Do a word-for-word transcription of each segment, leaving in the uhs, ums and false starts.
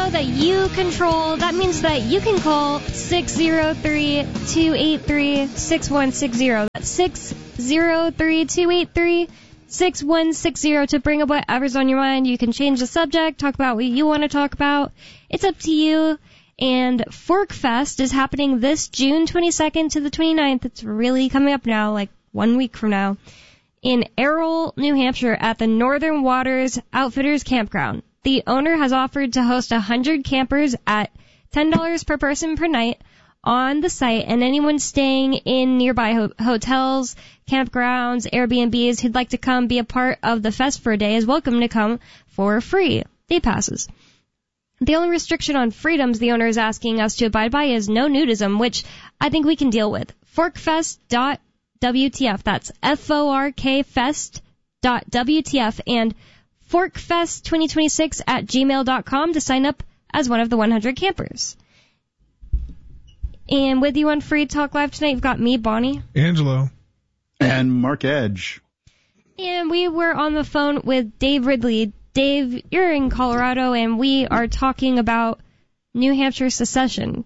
radio that you control. That means that you can call six zero three, two eight three, six one six zero. That's six zero three, two eight three, six one six zero to bring up whatever's on your mind. You can change the subject, talk about what you want to talk about. It's up to you. And Fork Fest is happening this June twenty-second to the twenty-ninth. It's really coming up now, like one week from now, in Errol, New Hampshire at the Northern Waters Outfitters Campground. The owner has offered to host one hundred campers at ten dollars per person per night on the site, and anyone staying in nearby ho- hotels, campgrounds, Airbnbs who'd like to come be a part of the fest for a day is welcome to come for free day passes. The only restriction on freedoms the owner is asking us to abide by is no nudism, which I think we can deal with. forkfest dot W T F. That's F O R K fest dot W T F and forkfest twenty twenty-six at gmail dot com to sign up as one of the one hundred campers. And with you on Free Talk Live tonight, you've got me, Bonnie. Angelo. And Mark Edge. And we were on the phone with Dave Ridley. Dave, you're in Colorado, and we are talking about New Hampshire secession.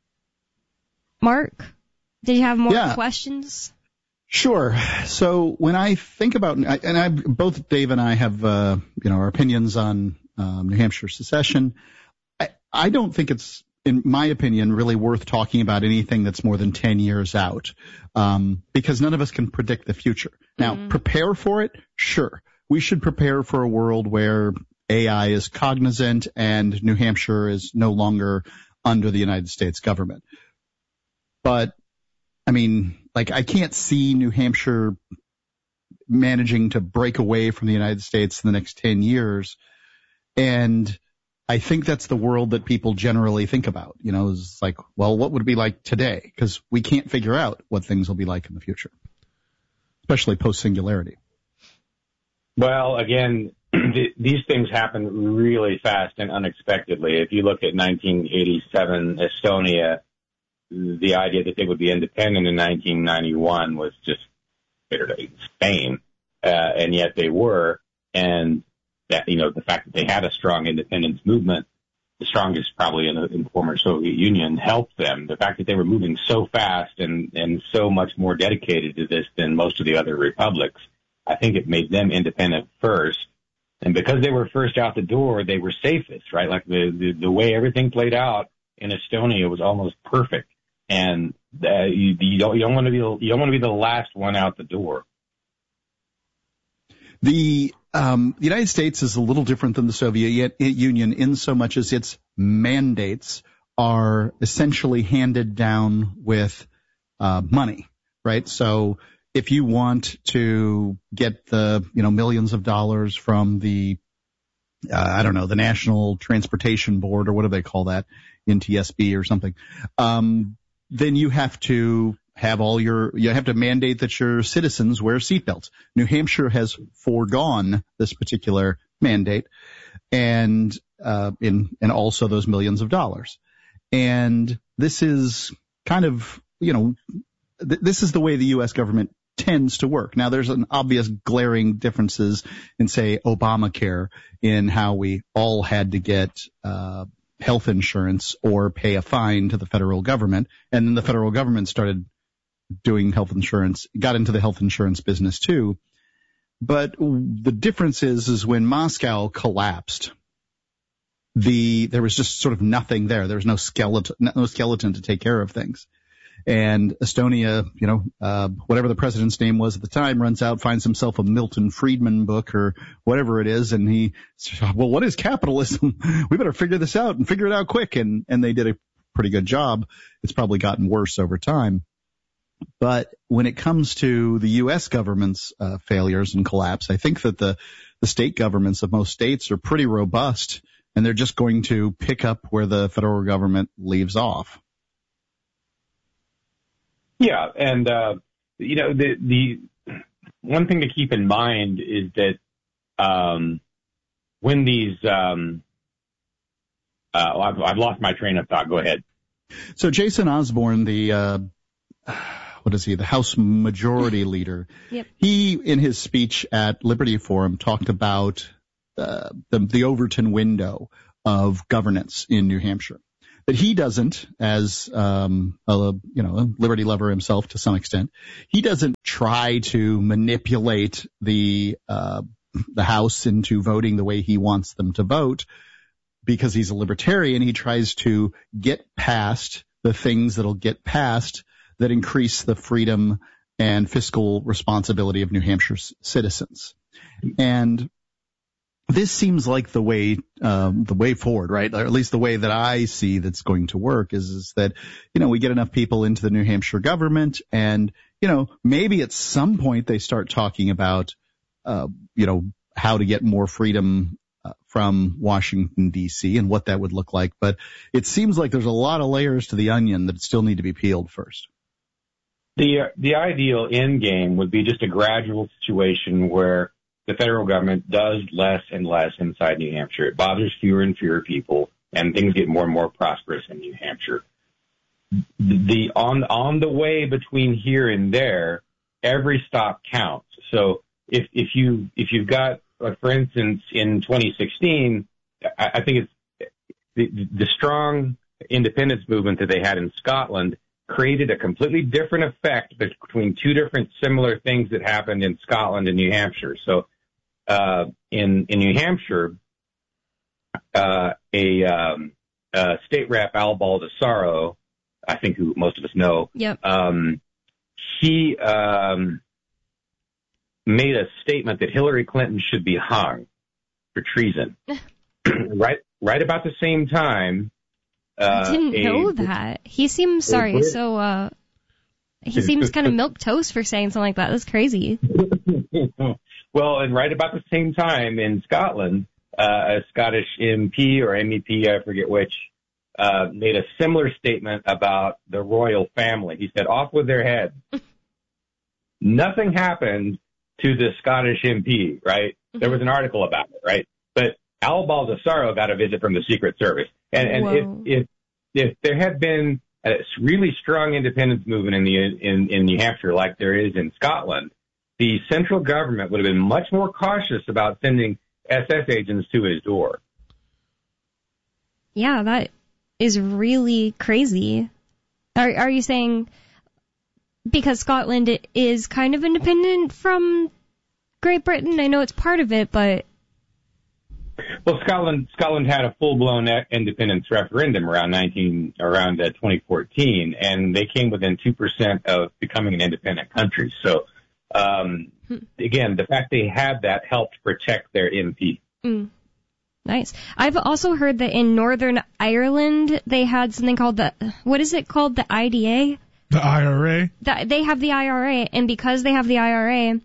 Mark, did you have more yeah. questions? Sure. So when I think about, and I, both Dave and I have, uh, you know, our opinions on um, New Hampshire secession. I, I don't think it's, in my opinion, really worth talking about anything that's more than ten years out, um, because none of us can predict the future. Now, mm-hmm. prepare for it? Sure. We should prepare for a world where A I is cognizant and New Hampshire is no longer under the United States government. But, I mean, like, I can't see New Hampshire managing to break away from the United States in the next ten years. And I think that's the world that people generally think about. You know, it's like, well, what would it be like today? Because we can't figure out what things will be like in the future, especially post-singularity. Well, again, th- these things happen really fast and unexpectedly. If you look at nineteen eighty-seven Estonia, the idea that they would be independent in nineteen ninety-one was just Spain, uh, and yet they were. And that, you know, the fact that they had a strong independence movement, the strongest probably in the, in the former Soviet Union, helped them. The fact that they were moving so fast and, and so much more dedicated to this than most of the other republics, I think it made them independent first. And because they were first out the door, they were safest, right? Like the, the, the way everything played out in Estonia was almost perfect. And uh, you, you don't, you don't want to be, you don't want to be the last one out the door. The, um, the United States is a little different than the Soviet Union in so much as its mandates are essentially handed down with, uh, money, right? So, if you want to get the, you know, millions of dollars from the, uh, I don't know, the National Transportation Board, or what do they call that, N T S B or something, um, then you have to have all your, you have to mandate that your citizens wear seatbelts. New Hampshire has foregone this particular mandate, and, uh, in, and also those millions of dollars. And this is kind of, you know, th- this is the way the U S government tends to work. Now, there's an obvious glaring differences in, say, Obamacare, in how we all had to get uh health insurance or pay a fine to the federal government, and then the federal government started doing health insurance, got into the health insurance business too. But the difference is, is when Moscow collapsed, the there was just sort of nothing there. There was no skeleton, no skeleton to take care of things. And Estonia, you know, uh, whatever the president's name was at the time, runs out, finds himself a Milton Friedman book or whatever it is. And he, well, what is capitalism? We better figure this out and figure it out quick. And, and they did a pretty good job. It's probably gotten worse over time. But when it comes to the U S government's uh, failures and collapse, I think that the, the state governments of most states are pretty robust, and they're just going to pick up where the federal government leaves off. Yeah, and, uh, you know, the the one thing to keep in mind is that um, when these um, uh, – I've, I've lost my train of thought. Go ahead. So Jason Osborne, the uh, what is he, the House Majority Leader, yep. He, in his speech at Liberty Forum, talked about uh, the, the Overton window of governance in New Hampshire. But he doesn't, as um, a you know a liberty lover himself to some extent, he doesn't try to manipulate the uh, the House into voting the way he wants them to vote. Because he's a libertarian, he tries to get past the things that'll get passed that increase the freedom and fiscal responsibility of New Hampshire's citizens. And this seems like the way, um, the way forward, right? Or at least the way that I see that's going to work is, is that, you know, we get enough people into the New Hampshire government and, you know, maybe at some point they start talking about, uh, you know, how to get more freedom uh, from Washington, D C and what that would look like. But it seems like there's a lot of layers to the onion that still need to be peeled first. The, uh, the ideal end game would be just a gradual situation where the federal government does less and less inside New Hampshire. It bothers fewer and fewer people, and things get more and more prosperous in New Hampshire. The on on the way between here and there, every stop counts. So if if you if you've got, uh, for instance, in twenty sixteen, I, I think it's the, the strong independence movement that they had in Scotland created a completely different effect between two different similar things that happened in Scotland and New Hampshire. So. Uh, in, in New Hampshire, uh, a, um, uh, state rep, Al Baldessaro, I think who most of us know, yep. um, he, um, made a statement that Hillary Clinton should be hung for treason. right, right about the same time. Uh, I didn't a, know that. He seems, sorry, so, uh, he seems kind of milquetoast for saying something like that. That's crazy. Well, and right about the same time in Scotland, uh, a Scottish M P or M E P, I forget which, uh, made a similar statement about the royal family. He said, off with their heads. Nothing happened to the Scottish M P, right? There was an article about it, right? But Al Baldessaro got a visit from the Secret Service. And, and if, if, if there had been a really strong independence movement in the, in, in New Hampshire like there is in Scotland, the central government would have been much more cautious about sending S S agents to his door. Yeah, that is really crazy. Are, are you saying because Scotland is kind of independent from Great Britain? I know it's part of it, but... Well, Scotland Scotland had a full-blown independence referendum around nineteen around uh, twenty fourteen, and they came within two percent of becoming an independent country. So... Um, again, the fact they had that helped protect their M P. Mm. Nice. I've also heard that in Northern Ireland, they had something called the, what is it called? The I D A? The I R A? The, they have the I R A, and because they have the I R A,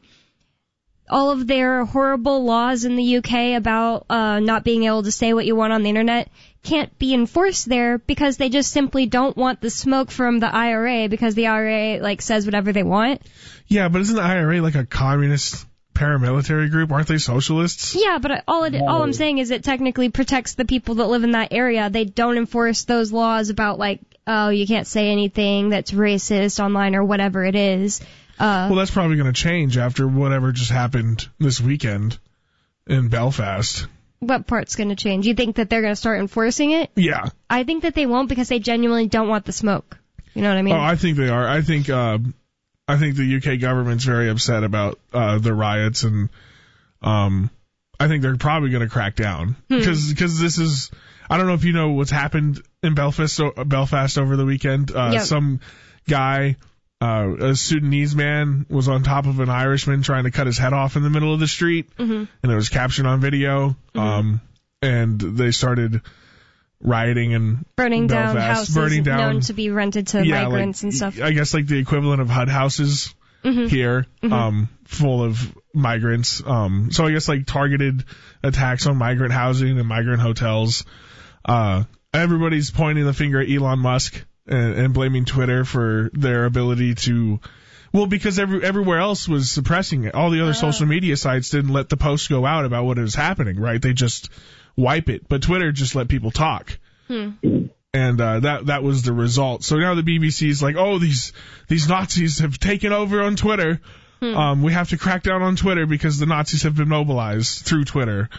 all of their horrible laws in the U K about uh, not being able to say what you want on the internet can't be enforced there because they just simply don't want the smoke from the I R A because the I R A like says whatever they want. Yeah, but isn't the I R A like a communist paramilitary group? Aren't they socialists? Yeah, but all it, all I'm saying is it technically protects the people that live in that area. They don't enforce those laws about like, oh, you can't say anything that's racist online or whatever it is. Uh, well, that's probably going to change after whatever just happened this weekend in Belfast. What part's going to change? You think that they're going to start enforcing it? Yeah. I think that they won't because they genuinely don't want the smoke. You know what I mean? Oh, I think they are. I think uh, I think the U K government's very upset about uh, the riots, and um, I think they're probably going to crack down because hmm. because this is. I don't know if you know what's happened in Belfast uh, Belfast over the weekend. Uh, yep. Some guy. Uh, a Sudanese man was on top of an Irishman trying to cut his head off in the middle of the street, mm-hmm. and it was captured on video. Mm-hmm. Um, and they started rioting in burning Belfast, down houses burning down, known to be rented to yeah, migrants like, and stuff. I guess like the equivalent of H U D houses mm-hmm. here, mm-hmm. um, full of migrants. Um, so I guess like targeted attacks on migrant housing and migrant hotels. Uh, everybody's pointing the finger at Elon Musk. And, and blaming Twitter for their ability to, well, because every, everywhere else was suppressing it. All the other uh. social media sites didn't let the posts go out about what was happening, right? They just wipe it. But Twitter just let people talk. Hmm. And uh, that that was the result. So now the B B C is like, oh, these these Nazis have taken over on Twitter. Hmm. Um, we have to crack down on Twitter because the Nazis have been mobilized through Twitter.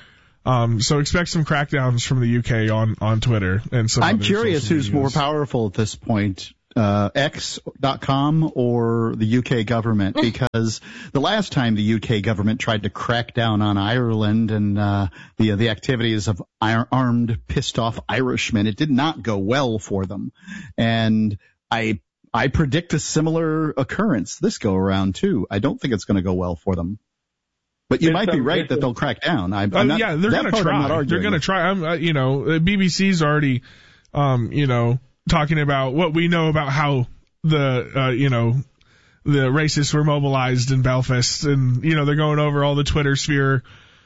Um, so expect some crackdowns from the U K on, on Twitter and some I'm other curious social who's medias. more powerful at this point, uh, X dot com or the U K government, because the last time the U K government tried to crack down on Ireland and, uh, the, the activities of armed, pissed off Irishmen, it did not go well for them. And I, I predict a similar occurrence this go around too. I don't think it's going to go well for them. But you There's might be some- right that they'll crack down. I, I'm Oh, not, yeah, they're that going to part I'm not try. They're arguing. going to try. I'm, uh, you know, B B C's already, um, you know, talking about what we know about how the, uh, you know, the racists were mobilized in Belfast, and you know they're going over all the Twitter sphere,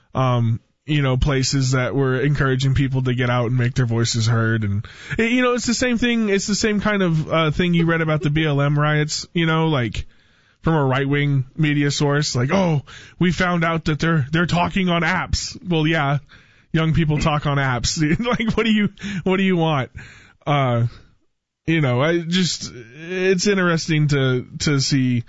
um, you know, places that were encouraging people to get out and make their voices heard, and you know, it's the same thing. It's the same kind of uh, thing you read about the B L M riots. You know, like. From a right-wing media source, like, oh, we found out that they're they're talking on apps. Well, yeah, young people talk on apps. Like, what do you what do you want? Uh, you know, I just it's interesting to to see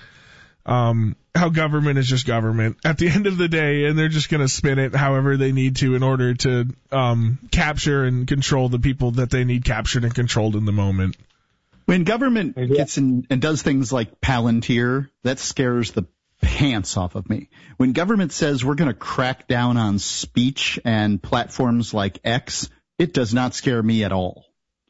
um, how government is just government at the end of the day, and they're just going to spin it however they need to in order to um, capture and control the people that they need captured and controlled in the moment. When government gets in and does things like Palantir, that scares the pants off of me. When government says we're going to crack down on speech and platforms like X, it does not scare me at all.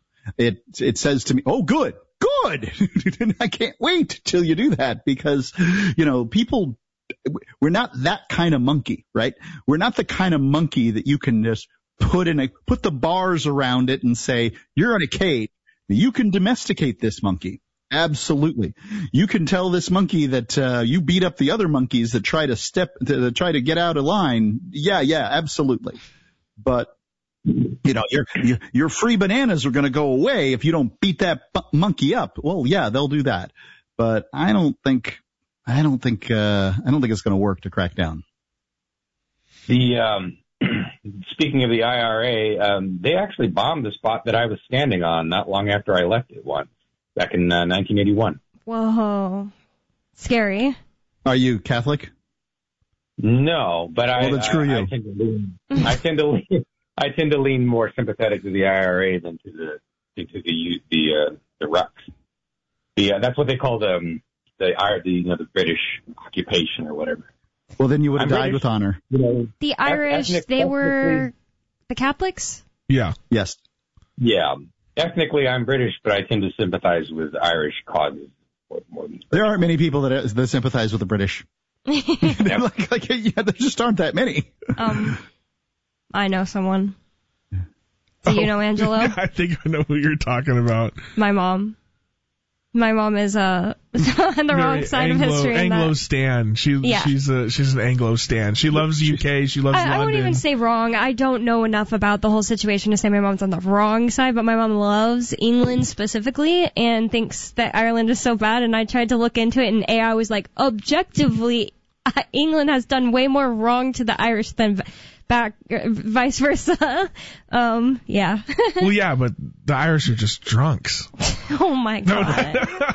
It it says to me, oh, good, good. I can't wait till you do that because, you know, people, we're not that kind of monkey, right? We're not the kind of monkey that you can just put in a, put the bars around it and say, you're in a cage. You can domesticate this monkey. Absolutely. You can tell this monkey that uh, you beat up the other monkeys that try to step, to, to try to get out of line. Yeah, yeah, absolutely. But, you know, your, your, your free bananas are going to go away if you don't beat that bu- monkey up. Well, yeah, they'll do that. But I don't think, I don't think, uh, I don't think it's going to work to crack down. The, um, speaking of the I R A, um, they actually bombed the spot that I was standing on not long after I left it once, back in uh, nineteen eighty-one. Whoa. Scary. Are you Catholic? No, but I, Well, then screw I, you. I tend to lean, I tend to lean, I tend to lean more sympathetic to the I R A than to the to the the uh, the Rucks. The uh, that's what they call the um, the, the you know the British occupation or whatever. Well, then you would have I'm died British. with honor. You know, The Irish, ethnic- they were ethnically- the Catholics? Yeah. Yes. Yeah, ethnically I'm British, but I tend to sympathize with Irish causes more, more than. There aren't many people that, that sympathize with the British. like, like, yeah, there just aren't that many. Um, I know someone. Do you Oh, know Angelo? I think I know who you're talking about. My mom. My mom is uh, on the wrong Very side Anglo, of history. in Anglo that. Stan. She, Yeah. she's a, she's an Anglo Stan. She loves U K. She loves I, I London. won't even say wrong. I don't know enough about the whole situation to say my mom's on the wrong side, but my mom loves England specifically and thinks that Ireland is so bad. And I tried to look into it, and A I was like, objectively, England has done way more wrong to the Irish than back, uh, vice versa. um, yeah. Well, yeah, but the Irish are just drunks. Oh my god.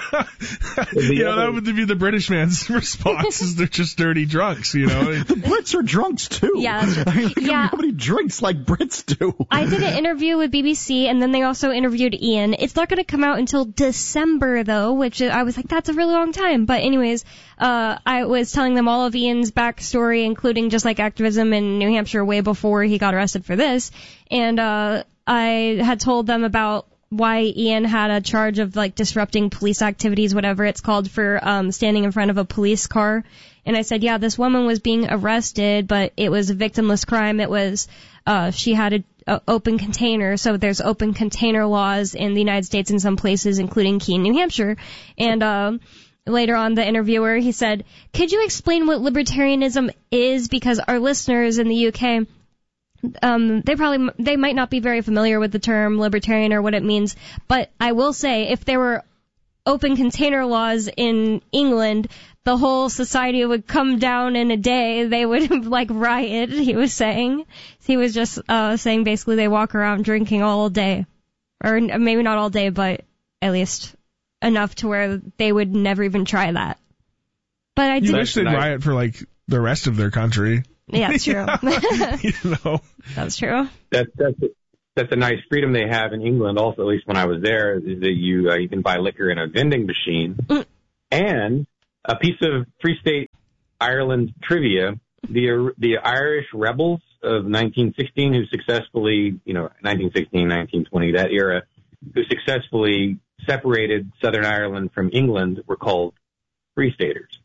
You know, that would be the British man's response is they're just dirty drunks, you know. The Brits are drunks too. Yeah, that's true. I mean, like, Yeah. nobody drinks like Brits do. I did an interview with B B C, and then they also interviewed Ian. It's not going to come out until December, though, which I was like, that's a really long time. But anyways, uh, I was telling them all of Ian's backstory, including just like activism in New Hampshire way before he got arrested for this. And uh, I had told them about why Ian had a charge of like disrupting police activities, whatever it's called, for um, standing in front of a police car. And I said, yeah, this woman was being arrested, but it was a victimless crime. It was, uh, she had a, a open container. So there's open container laws in the United States in some places, including Keene, New Hampshire. And, um, later on, the interviewer, he said, could you explain what libertarianism is? Because our listeners in the U K, um, they probably, they might not be very familiar with the term libertarian or what it means. But I will say, if there were open container laws in England, the whole society would come down in a day. They would like riot, he was saying. He was just uh saying basically they walk around drinking all day. Or maybe not all day, but at least enough to where they would never even try that. But I You did. wish they'd riot for like the rest of their country. Yeah, it's true. You know, That's true. That's that's that's a nice freedom they have in England. Also, at least when I was there, is that you uh, you can buy liquor in a vending machine. Mm. And a piece of Free State Ireland trivia: the the Irish rebels of nineteen sixteen, who successfully, you know, nineteen sixteen, nineteen twenty, that era, who successfully separated Southern Ireland from England, were called Free Staters.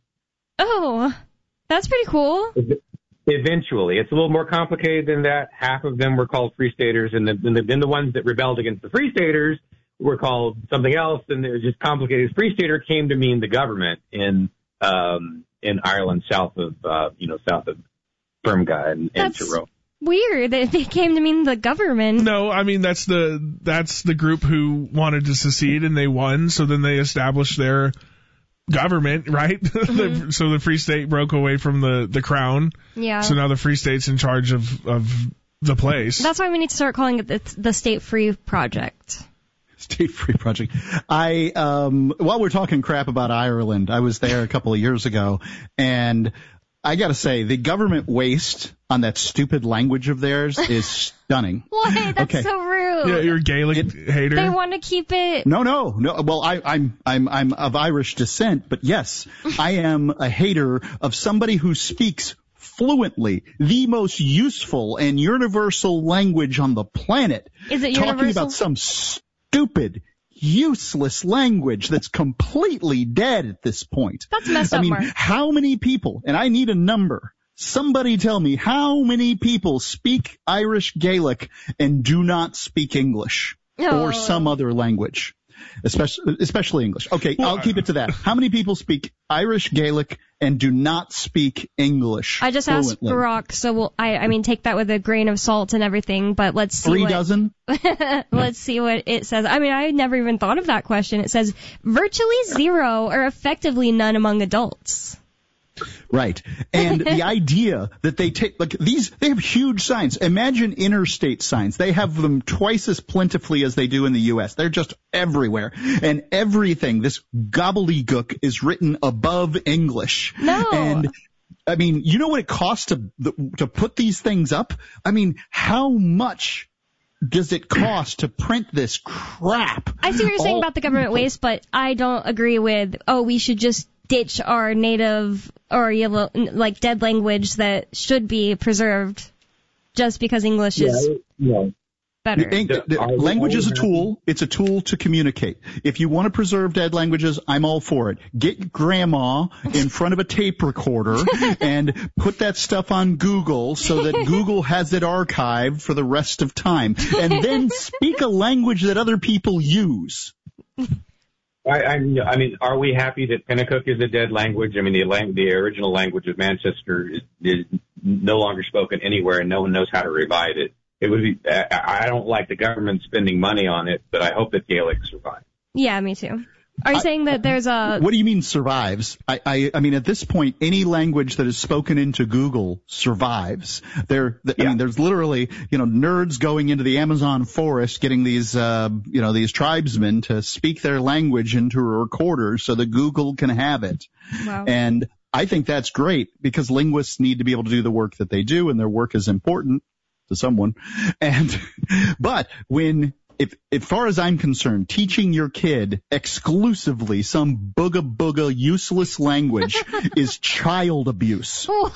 Oh, that's pretty cool. Eventually, it's a little more complicated than that. Half of them were called Free Staters, and then the, then the ones that rebelled against the Free Staters were called something else, and it was just complicated. Free Stater came to mean the government in um, in Ireland, south of uh, you know south of Fermga and, and Tyrone. Weird that they came to mean the government. No, I mean that's the that's the group who wanted to secede and they won, so then they established their government, right? Mm-hmm. So the Free State broke away from the, the crown. Yeah. So now the Free State's in charge of, of the place. That's why we need to start calling it the, the State Free Project. State Free Project. I, um, while we're talking crap about Ireland, I was there a couple of years ago, and I gotta say, the government waste on that stupid language of theirs is stunning. What? That's Okay. so rude. Yeah, you're a Gaelic It- hater. They want to keep it. No, no, no. Well, I, I'm, I'm, I'm of Irish descent, but yes, I am a hater of somebody who speaks fluently the most useful and universal language on the planet. Is it talking universal? about some stupid, useless language that's completely dead at this point. That's messed I up, mean, Mark. how many people, and I need a number, somebody tell me how many people speak Irish Gaelic and do not speak English Oh. or some other language, especially, especially English. Okay, Well, I'll keep it to that. How many people speak Irish Gaelic and do not speak English I just asked fluently? Barack, so we'll, I, I mean, take that with a grain of salt and everything, but let's see Three what, dozen? let's see what it says. I mean, I never even thought of that question. It says virtually zero or effectively none among adults. Right. And the idea that they take, like these, they have huge signs. Imagine interstate signs. They have them twice as plentifully as they do in the U S. They're just everywhere. And everything, this gobbledygook is written above English. No. And I mean, you know what it costs to, to put these things up? I mean, how much does it cost to print this crap? I see what you're saying All- about the government waste, but I don't agree with, oh, we should just ditch our native or yellow, like dead language that should be preserved just because English is Yeah. better. The, the, the Are we language is a always tool. It's a tool to communicate. If you want to preserve dead languages, I'm all for it. Get grandma in front of a tape recorder and put that stuff on Google so that Google has it archived for the rest of time. And then speak a language that other people use. I, I, I mean, are we happy that Pennacook is a dead language? I mean, the lang- the original language of Manchester is, is no longer spoken anywhere, and no one knows how to revive it. It would be. I, I don't like the government spending money on it, but I hope that Gaelic survives. Yeah, me too. Are you saying that there's a... What do you mean survives? I, I, I mean, at this point, any language that is spoken into Google survives. There, I Yeah. mean, there's literally, you know, nerds going into the Amazon forest, getting these, uh, you know, these tribesmen to speak their language into a recorder so that Google can have it. Wow. And I think that's great because linguists need to be able to do the work that they do, and their work is important to someone. And, but when, If, as far as I'm concerned, teaching your kid exclusively some booga booga useless language is child abuse. What?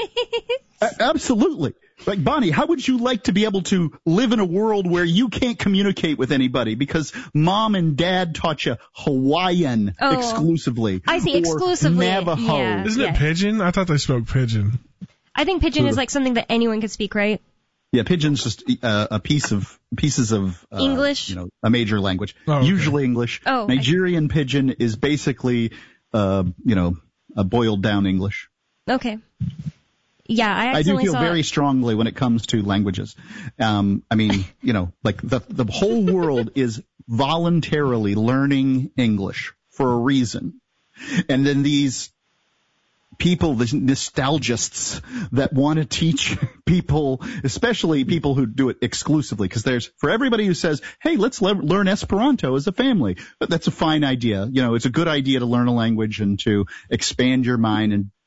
A- absolutely. Like, Bonnie, how would you like to be able to live in a world where you can't communicate with anybody because mom and dad taught you Hawaiian Oh, exclusively? I see, or exclusively, Navajo. yeah. Isn't it Pidgin? I thought they spoke Pidgin. I think Pidgin is like something that anyone could speak, right? Yeah, Pidgin's just uh, a piece of pieces of uh, English? you know, a major language. Oh, okay. Usually English. Oh, I- Nigerian Pidgin is basically, uh, you know, a boiled down English. Okay. Yeah, I I do accidentally feel saw... very strongly when it comes to languages. Um, I mean, you know, like the the whole world is voluntarily learning English for a reason, and then these people, the nostalgists that want to teach people, especially people who do it exclusively, because there's, for everybody who says, hey, let's le- learn Esperanto as a family, but that's a fine idea. You know, it's a good idea to learn a language and to expand your mind and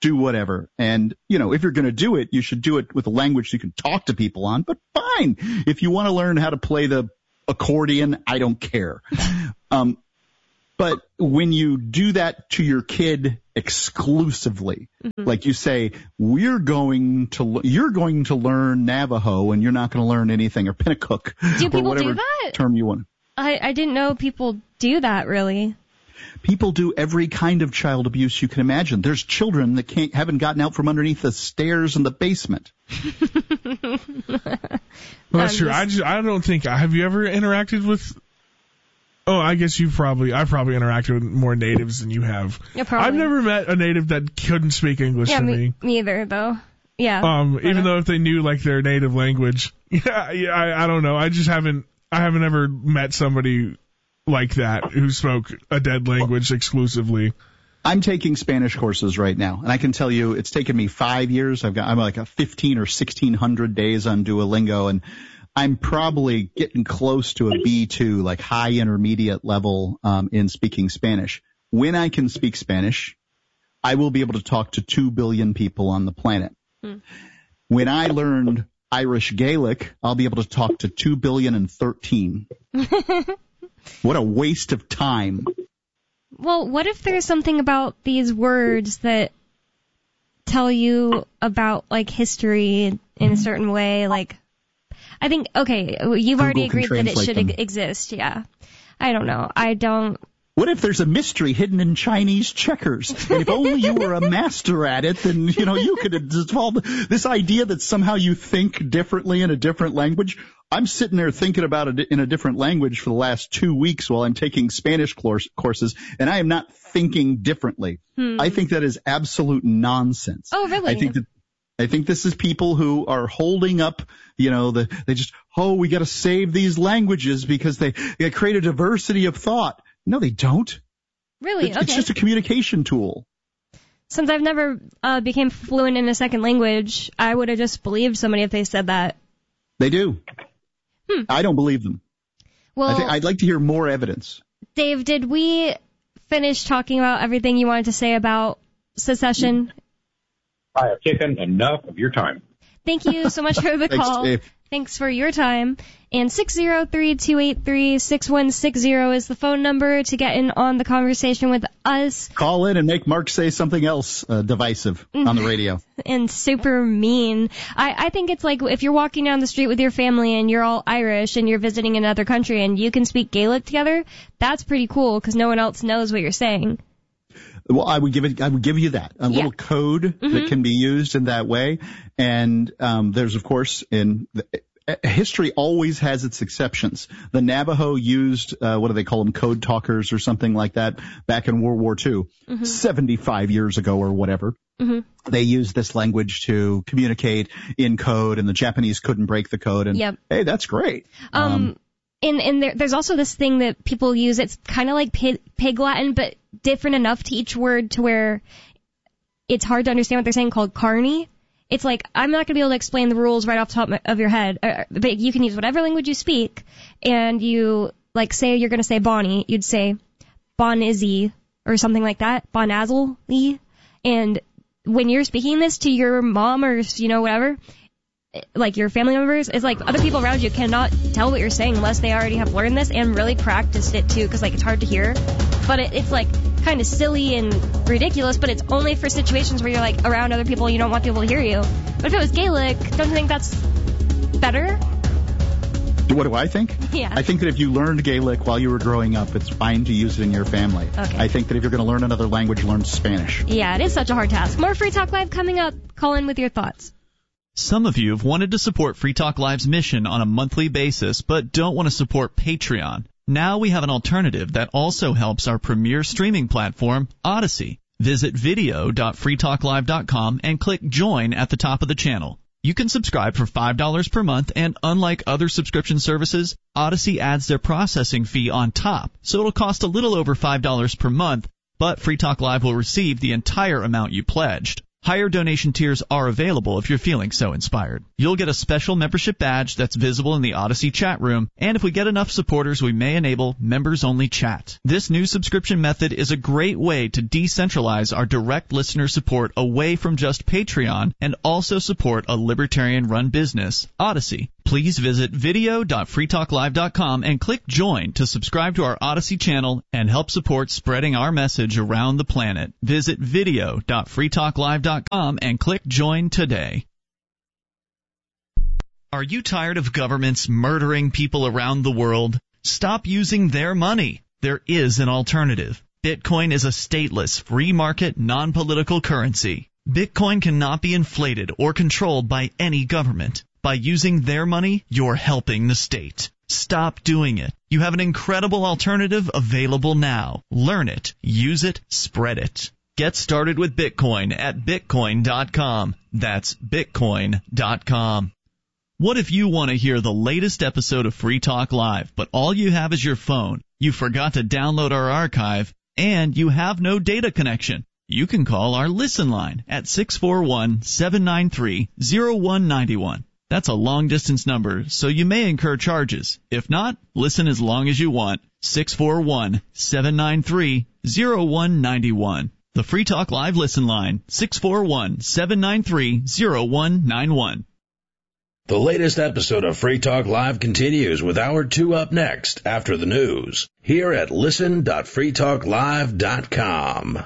do whatever. And, you know, if you're going to do it, you should do it with a language you can talk to people on. But fine. If you want to learn how to play the accordion, I don't care. Um, but when you do that to your kid exclusively, mm-hmm. like you say, we're going to, you're going to learn Navajo and you're not going to learn anything, or Pinnacook, do or people whatever do that? term you want. I, I didn't know people do that, really. People do every kind of child abuse you can imagine. There's children that can't, haven't gotten out from underneath the stairs in the basement. Well, that's true. I just, I don't think, have you ever interacted with, oh, I guess you probably, I probably interacted with more natives than you have. Yeah, probably. I've never met a native that couldn't speak English yeah, to me. me. Me either, though. Yeah. Um, but, even uh, though if they knew like their native language. Yeah, yeah, I, I don't know. I just haven't, I haven't ever met somebody like that who spoke a dead language exclusively. I'm taking Spanish courses right now, and I can tell you it's taken me five years. I've got, I'm like a fifteen or sixteen hundred days on Duolingo, and I'm probably getting close to a B two, like high intermediate level, um, in speaking Spanish. When I can speak Spanish, I will be able to talk to two billion people on the planet. Hmm. When I learned Irish Gaelic, I'll be able to talk to two billion and thirteen. What a waste of time. Well, what if there's something about these words that tell you about, like, history in a certain way? Like, I think, okay, you've Google already agreed that it should them. exist, yeah. I don't know. I don't... What if there's a mystery hidden in Chinese checkers? And if only you were a master at it, then, you know, you could have dissolved this idea that somehow you think differently in a different language. I'm sitting there thinking about it in a different language for the last two weeks while I'm taking Spanish course, courses, and I am not thinking differently. Hmm. I think that is absolute nonsense. Oh, really? I think that I think this is people who are holding up, you know, the, they just, oh, we got to save these languages because they, they create a diversity of thought. No, they don't. Really? It's, okay. It's just a communication tool. Since I've never uh, became fluent in a second language, I would have just believed somebody if they said that. They do. Hmm. I don't believe them. Well, I think I'd like to hear more evidence. Dave, did we finish talking about everything you wanted to say about secession? I have taken enough of your time. Thank you so much for the Thanks, call. Dave. Thanks for your time. And six zero three, two eight three, six one six zero is the phone number to get in on the conversation with us. Call in and make Mark say something else uh, divisive on the radio. And super mean. I, I think it's like if you're walking down the street with your family and you're all Irish and you're visiting another country and you can speak Gaelic together, that's pretty cool because no one else knows what you're saying. Well, I would give it. I would give you that a yeah. little code mm-hmm. that can be used in that way. And um, there's, of course, in the, history always has its exceptions. The Navajo used uh, what do they call them, code talkers or something like that back in World War Two, mm-hmm. seventy-five years ago or whatever. Mm-hmm. They used this language to communicate in code, and the Japanese couldn't break the code. And yep. hey, that's great. Um, um and and there, there's also this thing that people use. It's kind of like pig, pig Latin, but different enough to each word to where it's hard to understand what they're saying, called carny. It's like, I'm not going to be able to explain the rules right off the top of your head, uh, but you can use whatever language you speak, and you, like, say you're going to say Bonnie, you'd say Bonizzy, or something like that, Bonazzle-y, and when you're speaking this to your mom or, you know, whatever, like your family members, it's like other people around you cannot tell what you're saying unless they already have learned this and really practiced it too, because like it's hard to hear. But it, it's like kind of silly and ridiculous, but it's only for situations where you're like around other people and you don't want people to hear you. But if it was Gaelic, don't you think that's better? What do I think? Yeah. I think that if you learned Gaelic while you were growing up, it's fine to use it in your family. Okay. I think that if you're going to learn another language, learn Spanish. Yeah, it is such a hard task. More Free Talk Live coming up. Call in with your thoughts. Some of you have wanted to support Free Talk Live's mission on a monthly basis, but don't want to support Patreon. Now we have an alternative that also helps our premier streaming platform, Odyssey. Visit video dot free talk live dot com and click Join at the top of the channel. You can subscribe for five dollars per month, and unlike other subscription services, Odyssey adds their processing fee on top, so it'll cost a little over five dollars per month, but Free Talk Live will receive the entire amount you pledged. Higher donation tiers are available if you're feeling so inspired. You'll get a special membership badge that's visible in the Odyssey chat room, and if we get enough supporters, we may enable members-only chat. This new subscription method is a great way to decentralize our direct listener support away from just Patreon and also support a libertarian-run business, Odyssey. Please visit video dot free talk live dot com and click Join to subscribe to our Odyssey channel and help support spreading our message around the planet. Visit video dot free talk live dot com and click Join today. Are you tired of governments murdering people around the world? Stop using their money. There is an alternative. Bitcoin is a stateless, free market, non-political currency. Bitcoin cannot be inflated or controlled by any government. By using their money, you're helping the state. Stop doing it. You have an incredible alternative available now. Learn it, use it, spread it. Get started with Bitcoin at bitcoin dot com. That's bitcoin dot com. What if you want to hear the latest episode of Free Talk Live, but all you have is your phone, you forgot to download our archive, and you have no data connection? You can call our Listen line at six four one, seven nine three, zero one nine one. That's a long-distance number, so you may incur charges. If not, listen as long as you want. six four one, seven nine three, zero one nine one. The Free Talk Live Listen line, six four one, seven nine three, zero one nine one. The latest episode of Free Talk Live continues with Hour two up next after the news here at listen dot free talk live dot com.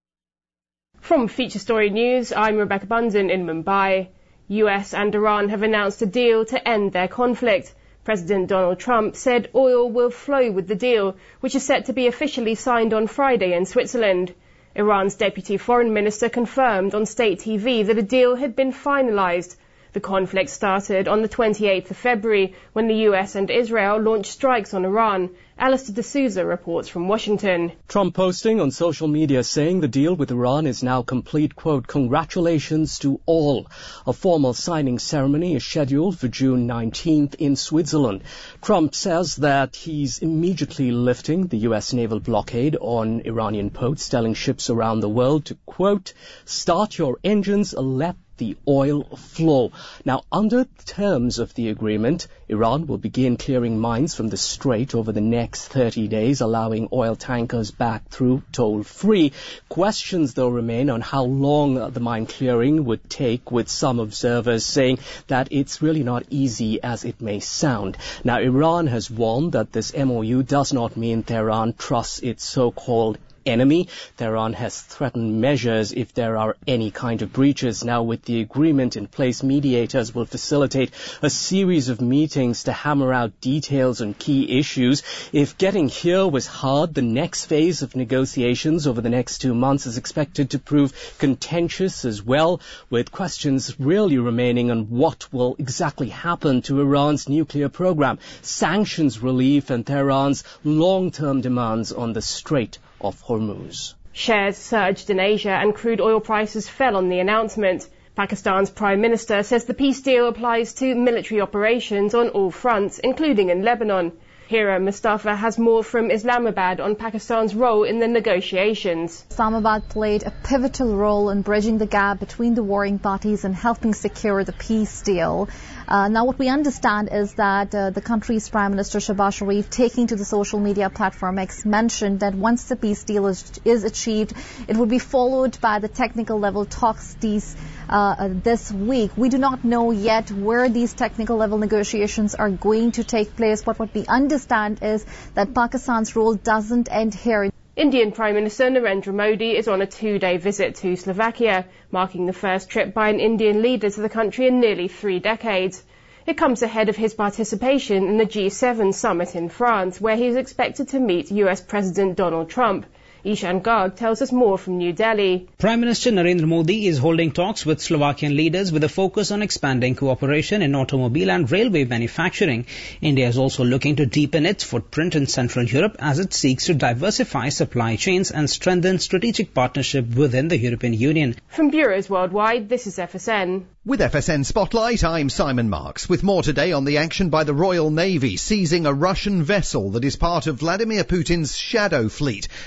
From Feature Story News, I'm Rebecca Bunsen in Mumbai. U S and Iran have announced a deal to end their conflict. President Donald Trump said oil will flow with the deal, which is set to be officially signed on Friday in Switzerland. Iran's deputy foreign minister confirmed on state T V that a deal had been finalized. The conflict started on the twenty-eighth of February when the U S and Israel launched strikes on Iran. Alistair D'Souza reports from Washington. Trump posting on social media saying the deal with Iran is now complete, quote, congratulations to all. A formal signing ceremony is scheduled for June nineteenth in Switzerland. Trump says that he's immediately lifting the U S naval blockade on Iranian ports, telling ships around the world to, quote, start your engines, let the oil flow. Now, under the terms of the agreement, Iran will begin clearing mines from the strait over the next thirty days, allowing oil tankers back through toll-free. Questions, though, remain on how long the mine clearing would take, with some observers saying that it's really not easy as it may sound. Now, Iran has warned that this M O U does not mean Tehran trusts its so-called enemy. Tehran has threatened measures if there are any kind of breaches. Now, with the agreement in place, mediators will facilitate a series of meetings to hammer out details on key issues. If getting here was hard, the next phase of negotiations over the next two months is expected to prove contentious as well, with questions really remaining on what will exactly happen to Iran's nuclear program, sanctions relief, and Tehran's long-term demands on the Strait of Hormuz. Shares surged in Asia and crude oil prices fell on the announcement. Pakistan's Prime Minister says the peace deal applies to military operations on all fronts, including in Lebanon. Hira Mustafa has more from Islamabad on Pakistan's role in the negotiations. Islamabad played a pivotal role in bridging the gap between the warring parties and helping secure the peace deal. Uh, now, what we understand is that uh, the country's Prime Minister Shehbaz Sharif, taking to the social media platform X, mentioned that once the peace deal is, is achieved, it would be followed by the technical level talks these, uh, this week. We do not know yet where these technical level negotiations are going to take place, but what we understand is that Pakistan's role doesn't end here. Indian Prime Minister Narendra Modi is on a two-day visit to Slovakia, marking the first trip by an Indian leader to the country in nearly three decades. It comes ahead of his participation in the G seven summit in France, where he is expected to meet U S President Donald Trump. Ishan Garg tells us more from New Delhi. Prime Minister Narendra Modi is holding talks with Slovakian leaders with a focus on expanding cooperation in automobile and railway manufacturing. India is also looking to deepen its footprint in Central Europe as it seeks to diversify supply chains and strengthen strategic partnership within the European Union. From bureaus worldwide, this is F S N. With F S N Spotlight, I'm Simon Marks, with more today on the action by the Royal Navy seizing a Russian vessel that is part of Vladimir Putin's shadow fleet, moving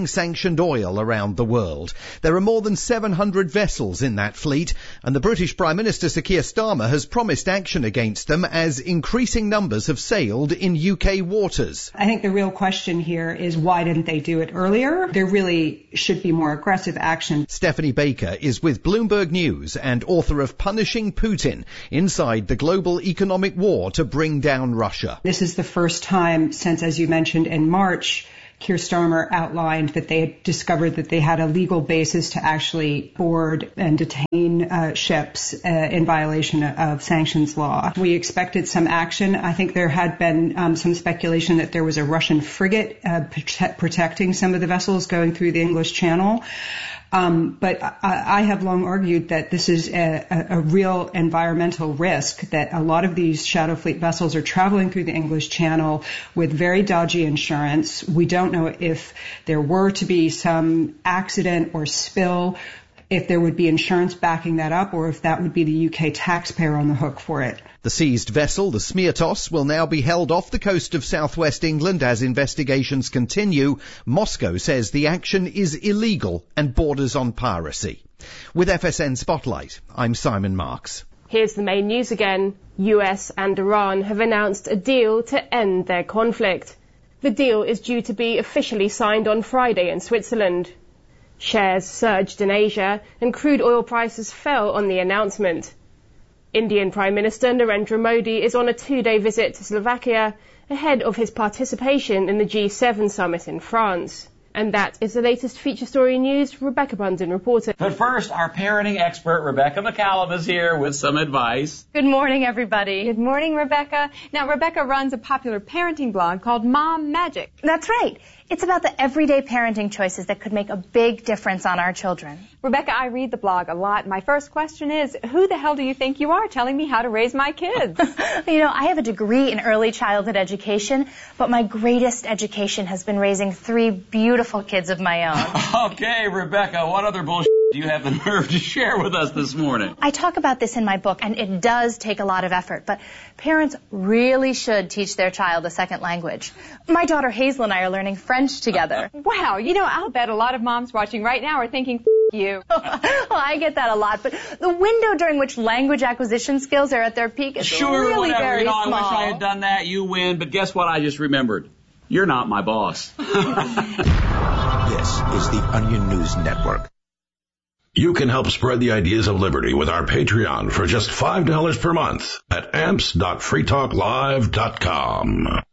trading sanctioned oil around the world. There are more than seven hundred vessels in that fleet, and the British Prime Minister Sir Keir Starmer has promised action against them as increasing numbers have sailed in U K waters. I think the real question here is why didn't they do it earlier? There really should be more aggressive action. Stephanie Baker is with Bloomberg News and author of Punishing Putin: Inside the Global Economic War to Bring Down Russia. This is the first time since, as you mentioned, in March, Keir Starmer outlined that they had discovered that they had a legal basis to actually board and detain uh, ships uh, in violation of sanctions law. We expected some action. I think there had been um, some speculation that there was a Russian frigate uh, prote- protecting some of the vessels going through the English Channel. Um, but I, I have long argued that this is a, a, a real environmental risk, that a lot of these shadow fleet vessels are traveling through the English Channel with very dodgy insurance. We don't know if there were to be some accident or spill, if there would be insurance backing that up, or if that would be the U K taxpayer on the hook for it. The seized vessel, the Smirtos, will now be held off the coast of southwest England as investigations continue. Moscow says the action is illegal and borders on piracy. With F S N Spotlight, I'm Simon Marks. Here's the main news again. U S and Iran have announced a deal to end their conflict. The deal is due to be officially signed on Friday in Switzerland. Shares surged in Asia and crude oil prices fell on the announcement. Indian Prime Minister Narendra Modi is on a two-day visit to Slovakia ahead of his participation in the G seven summit in France. And that is the latest feature story news. Rebecca Bunden reporting. But first, our parenting expert, Rebecca McCallum, is here with some advice. Good morning, everybody. Good morning, Rebecca. Now, Rebecca runs a popular parenting blog called Mom Magic. That's right. It's about the everyday parenting choices that could make a big difference on our children. Rebecca, I read the blog a lot. My first question is, who the hell do you think you are telling me how to raise my kids? You know, I have a degree in early childhood education, but my greatest education has been raising three beautiful kids of my own. Okay, Rebecca, what other bullshit do you have the nerve to share with us this morning? I talk about this in my book, and it does take a lot of effort, but parents really should teach their child a second language. My daughter Hazel and I are learning French together. Wow, you know, I'll bet a lot of moms watching right now are thinking, F you. Well, I get that a lot, but the window during which language acquisition skills are at their peak is sure, really whatever. very you know, small. I wish I had done that. You win, but guess what I just remembered? You're not my boss. This is the Onion News Network. You can help spread the ideas of liberty with our Patreon for just five dollars per month at amps dot free talk live dot com.